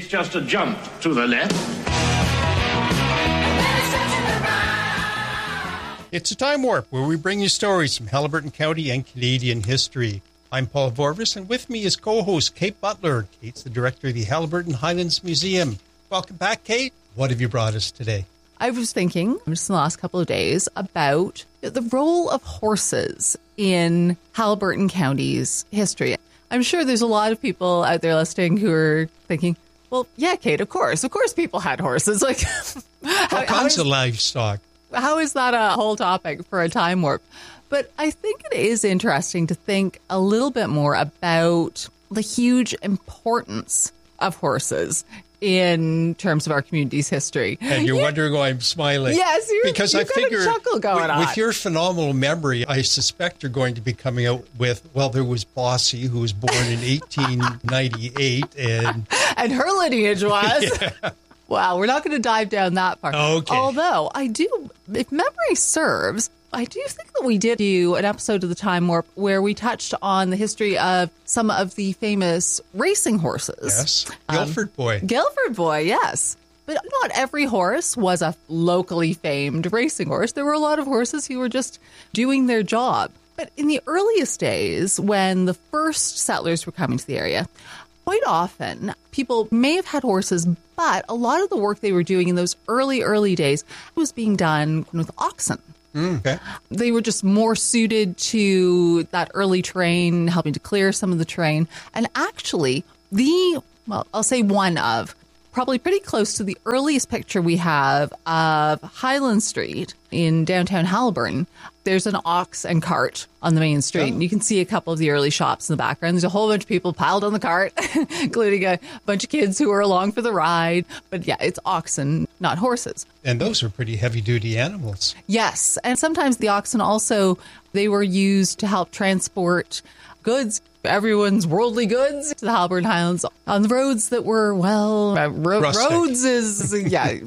It's just a jump to the left. It's a Time Warp, where we bring you stories from Haliburton County and Canadian history. I'm Paul Vorvis, and with me is co-host Kate Butler. Kate's the director of the Haliburton Highlands Museum. Welcome back, Kate. What have you brought us today? I was thinking, just in the last couple of days, about the role of horses in Haliburton County's history. I'm sure there's a lot of people out there listening who are thinking, well, yeah, Kate, of course people had horses. Like, All kinds of livestock. How is that a whole topic for a Time Warp? But I think it is interesting to think a little bit more about the huge importance of horses in terms of our community's history. And you're wondering why I'm smiling. Yes, because I figure a chuckle going on. With your phenomenal memory, I suspect you're going to be coming out with, well, there was Bossy, who was born in 1898. And her lineage was... Yeah. Wow, we're not going to dive down that far. Okay. Although, if memory serves, I do think that we did do an episode of the Time Warp where we touched on the history of some of the famous racing horses. Yes, Guilford Boy. Guilford Boy, yes. But not every horse was a locally famed racing horse. There were a lot of horses who were just doing their job. But in the earliest days, when the first settlers were coming to the area, quite often, people may have had horses, but a lot of the work they were doing in those early days was being done with oxen. Okay. They were just more suited to that early terrain, helping to clear some of the terrain. And actually, I'll say one of, probably pretty close to the earliest picture we have of Highland Street in downtown Haliburton. There's an ox and cart on the main street. And you can see a couple of the early shops in the background. There's a whole bunch of people piled on the cart, including a bunch of kids who are along for the ride. But yeah, it's oxen, not horses. And those are pretty heavy-duty animals. Yes. And sometimes the oxen also, they were used to help transport goods, everyone's worldly goods, to the Haliburton Highlands on the roads that were, roads is, yeah.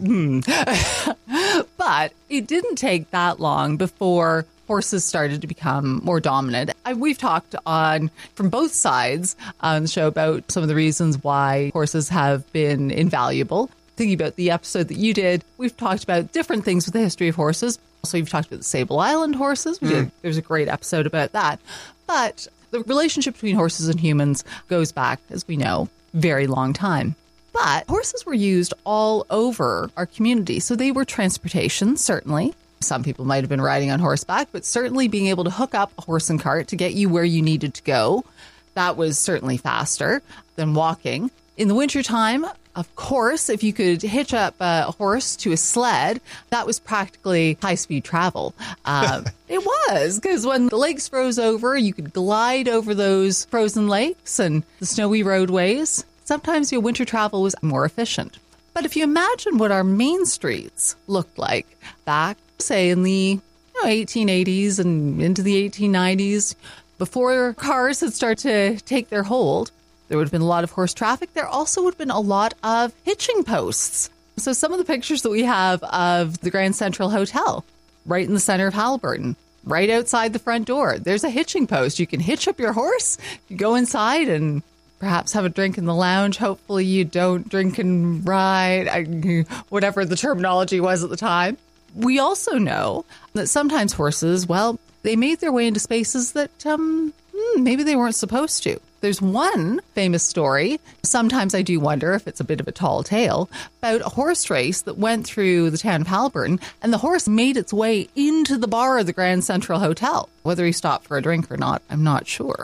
But it didn't take that long before horses started to become more dominant. We've talked from both sides on the show about some of the reasons why horses have been invaluable. Thinking about the episode that you did, we've talked about different things with the history of horses. Also, you've talked about the Sable Island horses. There's a great episode about that. But the relationship between horses and humans goes back, as we know, very long time. But horses were used all over our community. So they were transportation, certainly. Some people might have been riding on horseback, but certainly being able to hook up a horse and cart to get you where you needed to go, that was certainly faster than walking. In the wintertime, of course, if you could hitch up a horse to a sled, that was practically high-speed travel. It was, because when the lakes froze over, you could glide over those frozen lakes and the snowy roadways. Sometimes your winter travel was more efficient. But if you imagine what our main streets looked like back, say, in the 1880s and into the 1890s, before cars had started to take their hold, there would have been a lot of horse traffic. There also would have been a lot of hitching posts. So some of the pictures that we have of the Grand Central Hotel, right in the center of Haliburton, right outside the front door, there's a hitching post. You can hitch up your horse, you go inside and perhaps have a drink in the lounge. Hopefully you don't drink and ride, whatever the terminology was at the time. We also know that sometimes horses, they made their way into spaces that maybe they weren't supposed to. There's one famous story, sometimes I do wonder if it's a bit of a tall tale, about a horse race that went through the town of Haliburton, and the horse made its way into the bar of the Grand Central Hotel. Whether he stopped for a drink or not, I'm not sure.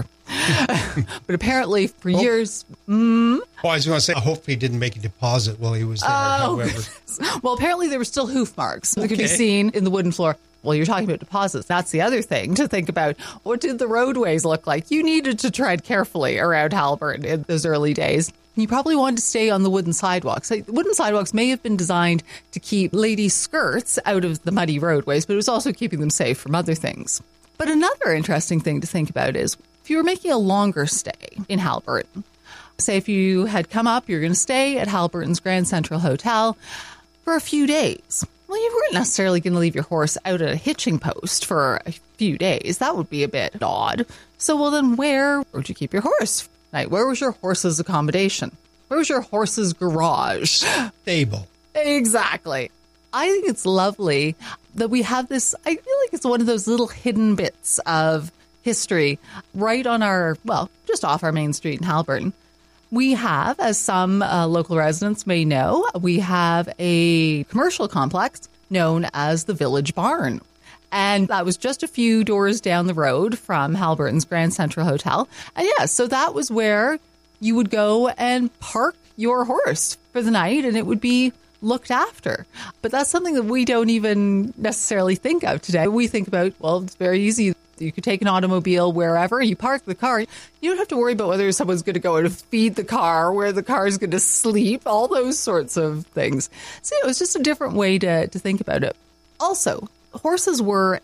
But apparently for years... Well, I was going to say, I hope he didn't make a deposit while he was there, however. Well, apparently there were still hoof marks that could be seen in the wooden floor. Well, you're talking about deposits. That's the other thing to think about. What did the roadways look like? You needed to tread carefully around Haliburton in those early days. You probably wanted to stay on the wooden sidewalks. The wooden sidewalks may have been designed to keep ladies' skirts out of the muddy roadways, but it was also keeping them safe from other things. But another interesting thing to think about is if you were making a longer stay in Haliburton, say if you had come up, you're going to stay at Haliburton's Grand Central Hotel for a few days. Well, you weren't necessarily going to leave your horse out at a hitching post for a few days. That would be a bit odd. So, then where would you keep your horse? Where was your horse's accommodation? Where was your horse's garage? Stable. Exactly. I think it's lovely that we have this. I feel like it's one of those little hidden bits of history right on our, well, just off our main street in Haliburton. We have, as some local residents may know, we have a commercial complex known as the Village Barn. And that was just a few doors down the road from Haliburton's Grand Central Hotel. And yeah, so that was where you would go and park your horse for the night, and it would be looked after. But that's something that we don't even necessarily think of today. We think about, well, it's very easy. You could take an automobile wherever, you park the car. You don't have to worry about whether someone's going to go and feed the car, where the car is going to sleep, all those sorts of things. So it was just a different way to think about it. Also, horses were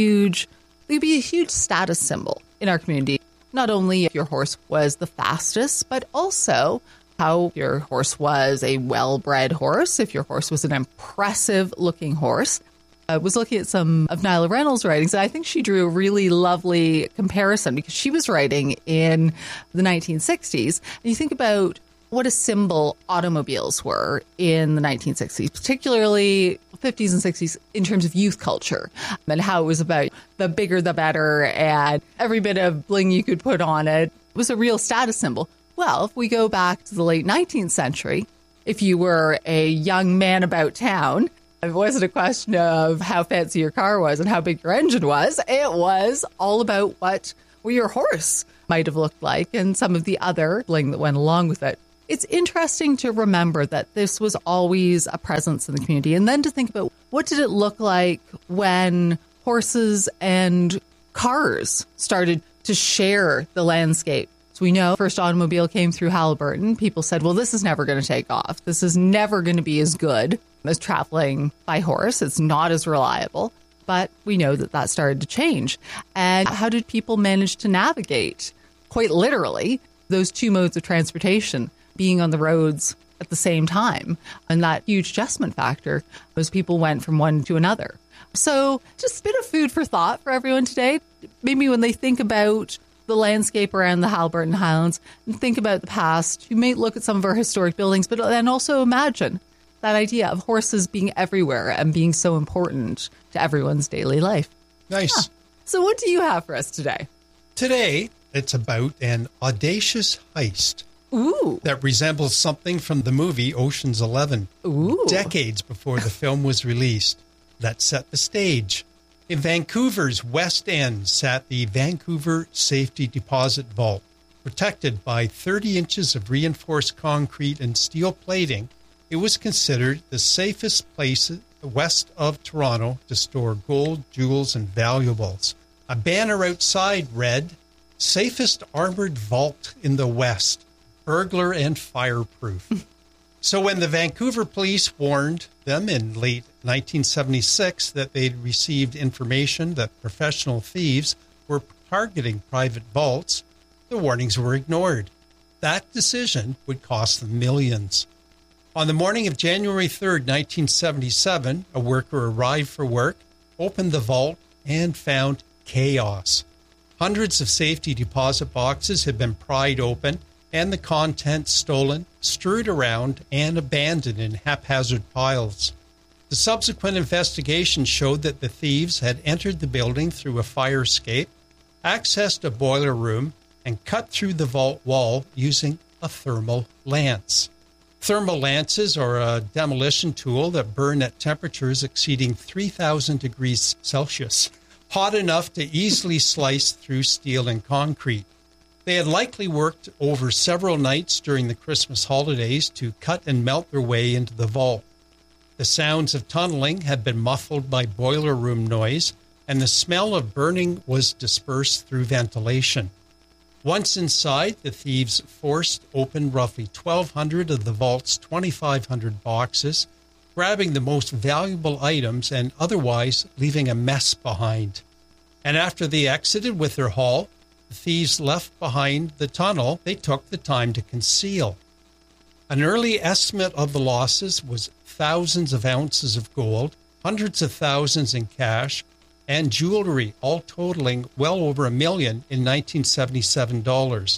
they'd be a huge status symbol in our community. Not only if your horse was the fastest, but also how your horse was a well-bred horse, if your horse was an impressive-looking horse. I was looking at some of Nyla Reynolds' writings, and I think she drew a really lovely comparison because she was writing in the 1960s. And you think about what a symbol automobiles were in the 1960s, particularly 50s and 60s in terms of youth culture, and how it was about the bigger the better, and every bit of bling you could put on it was a real status symbol. Well, if we go back to the late 19th century, if you were a young man about town, it wasn't a question of how fancy your car was and how big your engine was. It was all about what your horse might have looked like and some of the other bling that went along with it. It's interesting to remember that this was always a presence in the community, and then to think about what did it look like when horses and cars started to share the landscape. So we know first automobile came through Haliburton. People said, well, this is never going to take off. This is never going to be as good as traveling by horse. It's not as reliable. But we know that started to change. And how did people manage to navigate, quite literally, those two modes of transportation being on the roads at the same time? And that huge adjustment factor as people went from one to another. So just a bit of food for thought for everyone today. Maybe when they think about the landscape around the Haliburton Highlands and think about the past, you may look at some of our historic buildings, but then also imagine that idea of horses being everywhere and being so important to everyone's daily life. Nice. Huh. So what do you have for us today? Today, it's about an audacious heist. Ooh. That resembles something from the movie Ocean's 11. Ooh. Decades before the film was released. That set the stage. In Vancouver's West End sat the Vancouver Safety Deposit Vault. Protected by 30 inches of reinforced concrete and steel plating, it was considered the safest place west of Toronto to store gold, jewels, and valuables. A banner outside read, "Safest armored vault in the West, burglar and fireproof." So when the Vancouver police warned them in late 1976 that they'd received information that professional thieves were targeting private vaults, the warnings were ignored. That decision would cost them millions. On the morning of January 3rd, 1977, a worker arrived for work, opened the vault, and found chaos. Hundreds of safety deposit boxes had been pried open, and the contents stolen, strewed around, and abandoned in haphazard piles. The subsequent investigation showed that the thieves had entered the building through a fire escape, accessed a boiler room, and cut through the vault wall using a thermal lance. Thermal lances are a demolition tool that burn at temperatures exceeding 3,000 degrees Celsius, hot enough to easily slice through steel and concrete. They had likely worked over several nights during the Christmas holidays to cut and melt their way into the vault. The sounds of tunneling had been muffled by boiler room noise, and the smell of burning was dispersed through ventilation. Once inside, the thieves forced open roughly 1,200 of the vault's 2,500 boxes, grabbing the most valuable items and otherwise leaving a mess behind. And after they exited with their haul, the thieves left behind the tunnel they took the time to conceal. An early estimate of the losses was thousands of ounces of gold, hundreds of thousands in cash, and jewelry, all totaling well over $1 million in 1977 dollars.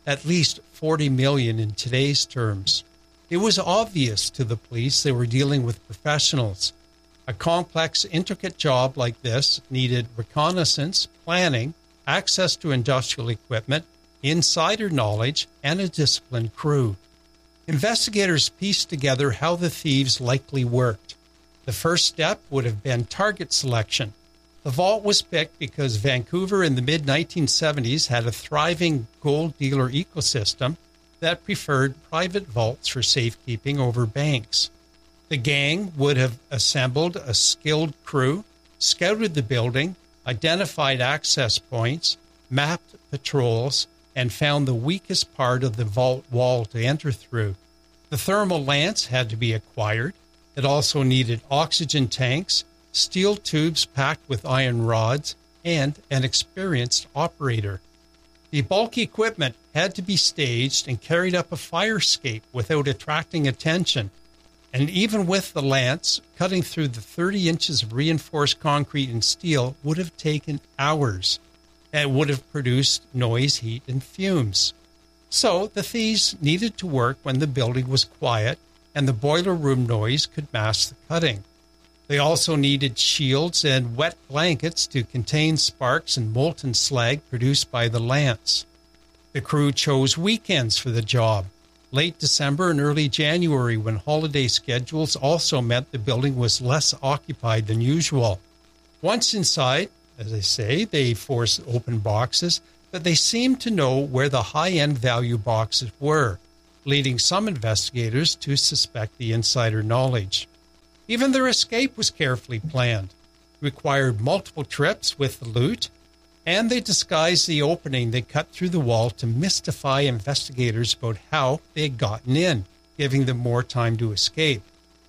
at least $40 million in today's terms. It was obvious to the police they were dealing with professionals. A complex, intricate job like this needed reconnaissance, planning, access to industrial equipment, insider knowledge, and a disciplined crew. Investigators pieced together how the thieves likely worked. The first step would have been target selection. The vault was picked because Vancouver in the mid-1970s had a thriving gold dealer ecosystem that preferred private vaults for safekeeping over banks. The gang would have assembled a skilled crew, scouted the building, identified access points, mapped patrols, and found the weakest part of the vault wall to enter through. The thermal lance had to be acquired. It also needed oxygen tanks, steel tubes packed with iron rods, and an experienced operator. The bulky equipment had to be staged and carried up a fire escape without attracting attention. And even with the lance, cutting through the 30 inches of reinforced concrete and steel would have taken hours. And it would have produced noise, heat, and fumes. So the thieves needed to work when the building was quiet and the boiler room noise could mask the cutting. They also needed shields and wet blankets to contain sparks and molten slag produced by the lance. The crew chose weekends for the job, late December and early January, when holiday schedules also meant the building was less occupied than usual. Once inside, as I say, they forced open boxes, but they seemed to know where the high-end value boxes were, leading some investigators to suspect the insider knowledge. Even their escape was carefully planned, required multiple trips with the loot, and they disguised the opening they cut through the wall to mystify investigators about how they had gotten in, giving them more time to escape.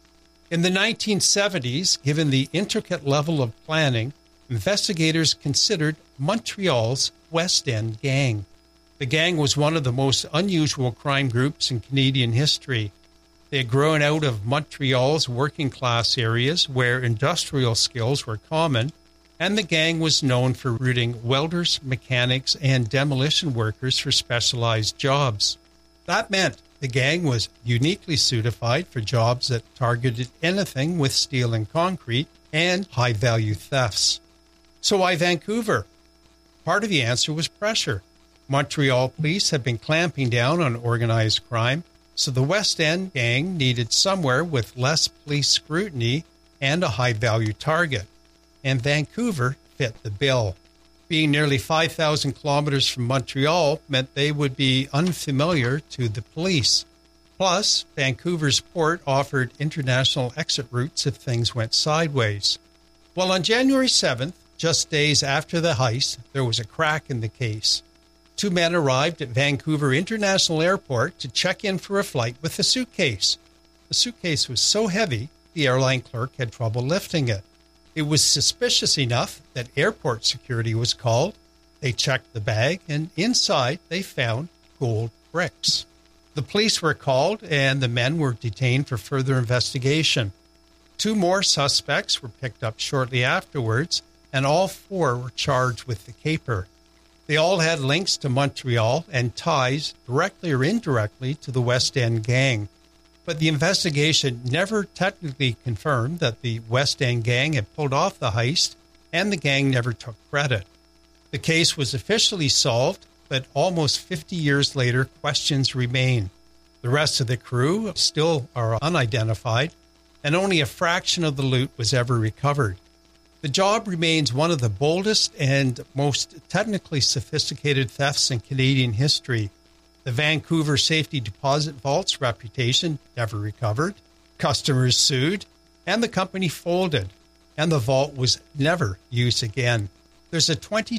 In the 1970s, given the intricate level of planning, investigators considered Montreal's West End Gang. The gang was one of the most unusual crime groups in Canadian history. They had grown out of Montreal's working-class areas where industrial skills were common, and the gang was known for recruiting welders, mechanics, and demolition workers for specialized jobs. That meant the gang was uniquely suited for jobs that targeted anything with steel and concrete and high-value thefts. So why Vancouver? Part of the answer was pressure. Montreal police had been clamping down on organized crime, so the West End gang needed somewhere with less police scrutiny and a high-value target. And Vancouver fit the bill. Being nearly 5,000 kilometers from Montreal meant they would be unfamiliar to the police. Plus, Vancouver's port offered international exit routes if things went sideways. Well, on January 7th, just days after the heist, there was a crack in the case. Two men arrived at Vancouver International Airport to check in for a flight with a suitcase. The suitcase was so heavy, the airline clerk had trouble lifting it. It was suspicious enough that airport security was called. They checked the bag, and inside they found gold bricks. The police were called, and the men were detained for further investigation. Two more suspects were picked up shortly afterwards, and all four were charged with the caper. They all had links to Montreal and ties, directly or indirectly, to the West End gang. But the investigation never technically confirmed that the West End gang had pulled off the heist, and the gang never took credit. The case was officially solved, but almost 50 years later, questions remain. The rest of the crew still are unidentified, and only a fraction of the loot was ever recovered. The job remains one of the boldest and most technically sophisticated thefts in Canadian history. The Vancouver Safety Deposit Vault's reputation never recovered. Customers sued, and the company folded, and the vault was never used again. There's a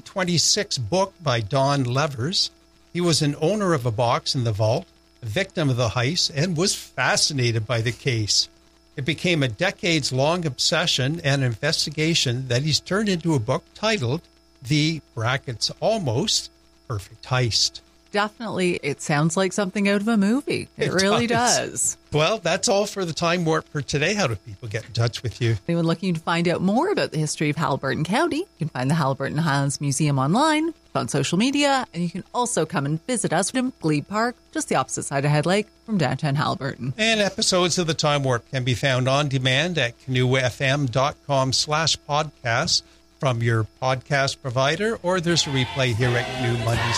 2026 book by Don Levers. He was an owner of a box in the vault, a victim of the heist, and was fascinated by the case. It became a decades-long obsession and investigation that he's turned into a book titled The (almost) Perfect Heist. definitely, it sounds like something out of a movie. It really does. Well, that's all for the Time Warp for today. How do people get in touch with you? Anyone looking to find out more about the history of Haliburton County, you can find the Haliburton Highlands Museum online, on social media, and you can also come and visit us in Glebe Park, just the opposite side of Head Lake from downtown Haliburton. And episodes of the Time Warp can be found on demand at canoefm.com/podcast from your podcast provider, or there's a replay here at Canoe Mondays